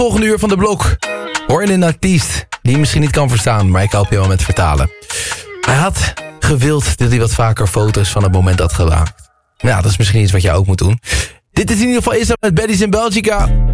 Volgende uur van de blok. Hoor je een artiest die je misschien niet kan verstaan, maar ik help je wel met vertalen. Hij had gewild dat hij wat vaker foto's van het moment had gemaakt. Nou, dat is misschien iets wat jij ook moet doen. Dit is in ieder geval Isa met Baddies in Belgica.